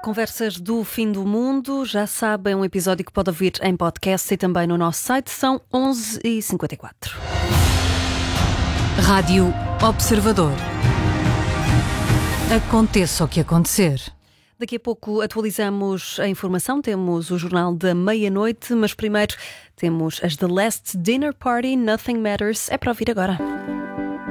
Conversas do fim do mundo, já sabem, um episódio que pode ouvir em podcast e também no nosso site. São 11h54. Rádio Observador. Aconteça o que acontecer. Daqui a pouco atualizamos a informação, temos o Jornal da Meia-Noite, mas primeiro temos as The Last Dinner Party, Nothing Matters, é para ouvir agora.